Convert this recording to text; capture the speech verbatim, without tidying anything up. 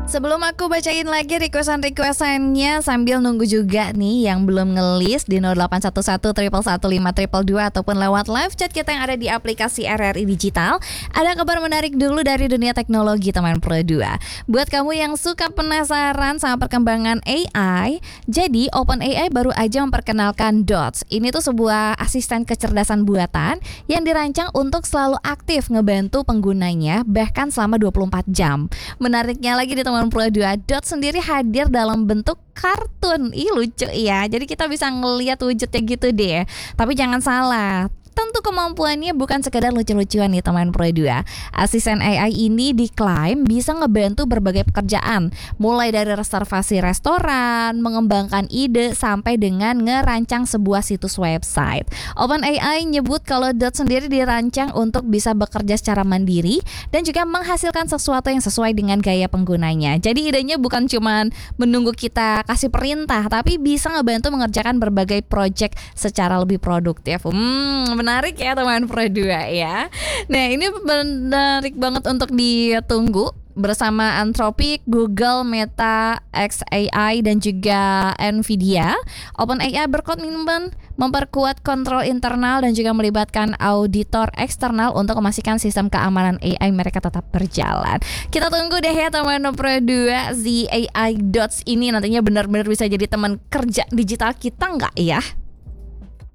Sebelum aku bacain lagi requestan-requestannya sambil nunggu juga nih yang belum ngelis di nol delapan satu satu satu satu lima dua dua dua ataupun lewat live chat kita yang ada di aplikasi R R I Digital. Ada kabar menarik dulu dari dunia teknologi teman Pro dua. Buat kamu yang suka penasaran sama perkembangan A I, jadi OpenAI baru aja memperkenalkan Dots. Ini tuh sebuah asisten kecerdasan buatan yang dirancang untuk selalu aktif ngebantu penggunanya bahkan selama dua puluh empat jam. Menariknya lagi di teman Pro dua, Dots sendiri hadir dalam bentuk kartun. Ih lucu ya. Jadi kita bisa ngelihat wujudnya gitu deh. Tapi jangan salah, tentu kemampuannya bukan sekedar lucu-lucuan nih teman Pro dua. Asisten A I ini diklaim bisa ngebantu berbagai pekerjaan, mulai dari reservasi restoran, mengembangkan ide, sampai dengan ngerancang sebuah situs website. OpenAI nyebut kalau Dot sendiri dirancang untuk bisa bekerja secara mandiri dan juga menghasilkan sesuatu yang sesuai dengan gaya penggunanya. Jadi idenya bukan cuma menunggu kita kasih perintah, tapi bisa ngebantu mengerjakan berbagai project secara lebih produktif. Hmm, menarik ya teman Pro dua ya. Nah ini menarik banget untuk ditunggu bersama Anthropic, Google, Meta, xAI dan juga Nvidia. OpenAI berkomitmen memperkuat kontrol internal dan juga melibatkan auditor eksternal untuk memastikan sistem keamanan A I mereka tetap berjalan. Kita tunggu deh ya teman Pro dua, Z A I Dots ini nantinya benar-benar bisa jadi teman kerja digital kita nggak ya?